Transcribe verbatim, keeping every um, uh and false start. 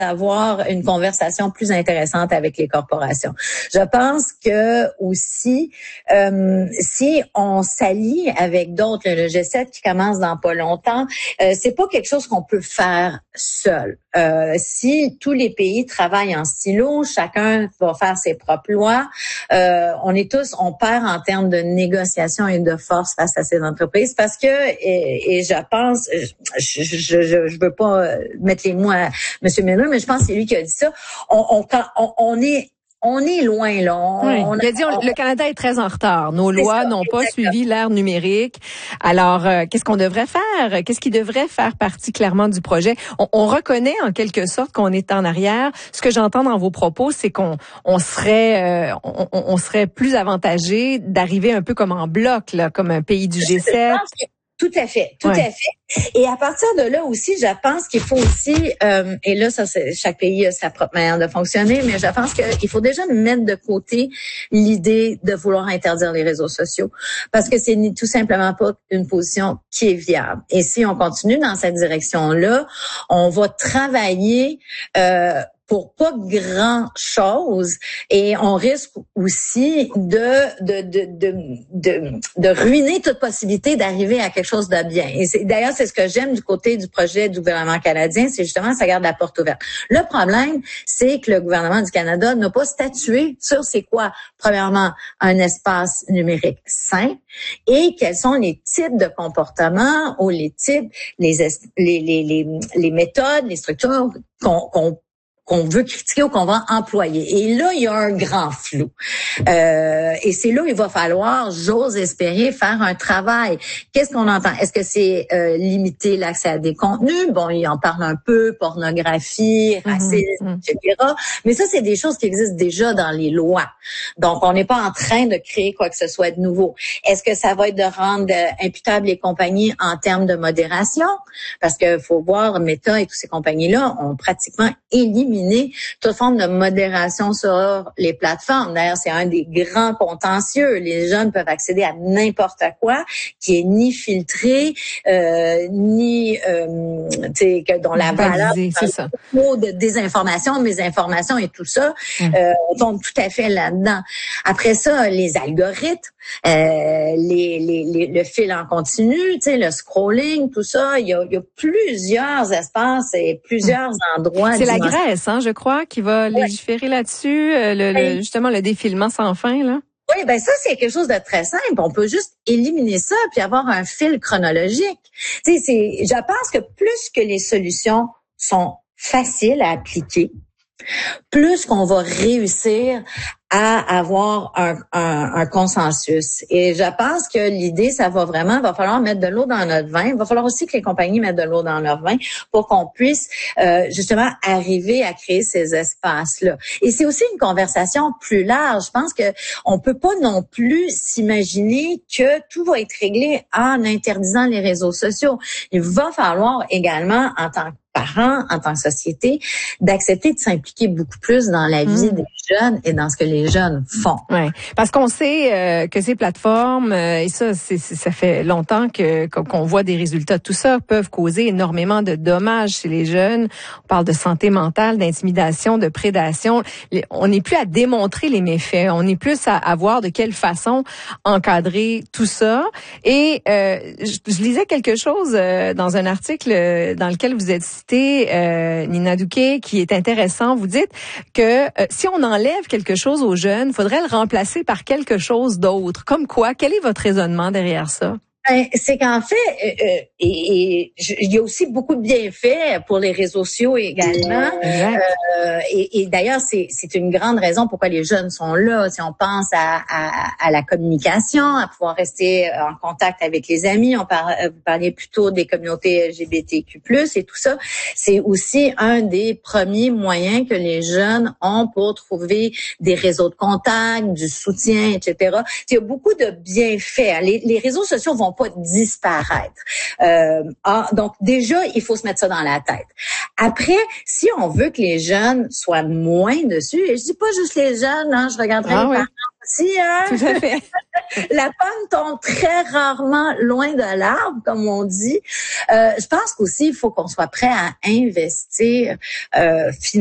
d'avoir une conversation plus intéressante avec les corporations. Je pense que aussi, euh, si on s'allie avec d'autres, le G sept qui commence dans pas longtemps, euh, c'est pas quelque chose qu'on peut faire seul. Euh, si tous les pays travaillent en silo, chacun va faire ses propres lois, euh, on est tous, on perd en termes de négociation et de force face à ces entreprises parce que, et, et je pense, je, je, je, je veux pas mettre les mots à M. Miller, mais je pense que c'est lui qui a dit ça. On, on, on, on est On est loin, là. On, oui. on, Il a dit, on, le Canada est très en retard. Nos lois ça, n'ont pas exactement. suivi l'ère numérique. Alors, euh, qu'est-ce qu'on devrait faire? Qu'est-ce qui devrait faire partie clairement du projet? On, on reconnaît en quelque sorte qu'on est en arrière. Ce que j'entends dans vos propos, c'est qu'on on serait, euh, on, on serait plus avantagé d'arriver un peu comme en bloc, là, comme un pays du G sept. Tout à fait, tout ouais. à fait. Et à partir de là aussi, je pense qu'il faut aussi, euh, et là, ça, c'est, chaque pays a sa propre manière de fonctionner, mais je pense qu'il faut déjà mettre de côté l'idée de vouloir interdire les réseaux sociaux, parce que c'est tout simplement pas une position qui est viable. Et si on continue dans cette direction-là, on va travailler euh, pour pas grand chose et on risque aussi de de de de de, de ruiner toute possibilité d'arriver à quelque chose de bien. Et c'est, d'ailleurs, c'est ce que j'aime du côté du projet du gouvernement canadien, c'est justement ça garde la porte ouverte. Le problème, c'est que le gouvernement du Canada n'a pas statué sur c'est quoi, premièrement, un espace numérique sain et quels sont les types de comportements ou les types, les les les les, les méthodes, les structures qu'on qu'on qu'on veut critiquer ou qu'on va employer. Et là, il y a un grand flou. Euh, et c'est là où il va falloir, j'ose espérer, faire un travail. Qu'est-ce qu'on entend? Est-ce que c'est euh, limiter l'accès à des contenus? Bon, il en parle un peu, pornographie, racisme, mmh, et cetera. Mais ça, c'est des choses qui existent déjà dans les lois. Donc, on n'est pas en train de créer quoi que ce soit de nouveau. Est-ce que ça va être de rendre euh, imputables les compagnies en termes de modération? Parce que faut voir, Meta et toutes ces compagnies-là ont pratiquement éliminé toute forme de modération sur les plateformes. D'ailleurs, c'est un des grands contentieux. Les jeunes peuvent accéder à n'importe quoi qui est ni filtré, euh, ni euh, tu sais, que dont la valeur de désinformation, mésinformation et tout ça, mmh. euh, on tombe tout à fait là-dedans. Après ça, les algorithmes, euh, les, les, les, le fil en continu, tu sais, le scrolling, tout ça, il y a, il y a plusieurs espaces et plusieurs mmh. endroits. C'est la Grèce, hein, je crois, qui va ouais. légiférer là-dessus, euh, le, oui. le, justement le défilement sans fin, là. Oui, ben ça, c'est quelque chose de très simple. On peut juste éliminer ça puis avoir un fil chronologique. Tu sais, c'est, je pense que plus que les solutions sont faciles à appliquer, plus qu'on va réussir à avoir un, un, un consensus. Et je pense que l'idée, ça va vraiment, il va falloir mettre de l'eau dans notre vin. Il va falloir aussi que les compagnies mettent de l'eau dans leur vin pour qu'on puisse euh, justement arriver à créer ces espaces-là. Et c'est aussi une conversation plus large. Je pense que on peut pas non plus s'imaginer que tout va être réglé en interdisant les réseaux sociaux. Il va falloir également, en tant que parents, en tant que société, d'accepter de s'impliquer beaucoup plus dans la vie mmh. des jeunes et dans ce que les jeunes font. Ouais, parce qu'on sait euh, que ces plateformes, euh, et ça, c'est, c'est, ça fait longtemps que qu'on voit des résultats de tout ça, peuvent causer énormément de dommages chez les jeunes. On parle de santé mentale, d'intimidation, de prédation. On n'est plus à démontrer les méfaits, on est plus à, à voir de quelle façon encadrer tout ça. Et euh, je, je lisais quelque chose euh, dans un article dans lequel vous êtes cité, euh, Nina Douquet, qui est intéressant. Vous dites que euh, si on enlève quelque chose aux jeunes, il faudrait le remplacer par quelque chose d'autre. Comme quoi? Quel est votre raisonnement derrière ça? Ben, c'est qu'en fait, euh, et, et il y a aussi beaucoup de bienfaits pour les réseaux sociaux également. Euh, et, et d'ailleurs, c'est, c'est une grande raison pourquoi les jeunes sont là. Si on pense à, à, à la communication, à pouvoir rester en contact avec les amis, on par, vous parliez plutôt des communautés L G B T Q plus, et tout ça, c'est aussi un des premiers moyens que les jeunes ont pour trouver des réseaux de contact, du soutien, et cetera. Il y a beaucoup de bienfaits. Les, les réseaux sociaux vont pas disparaître. Euh, ah, donc déjà, il faut se mettre ça dans la tête. Après, si on veut que les jeunes soient moins dessus, et je dis pas juste les jeunes, hein, je regarderai ah, les ouais. parents aussi, hein? Tout à fait. La pomme tombe très rarement loin de l'arbre, comme on dit. Euh, je pense qu'aussi, il faut qu'on soit prêt à investir euh, financièrement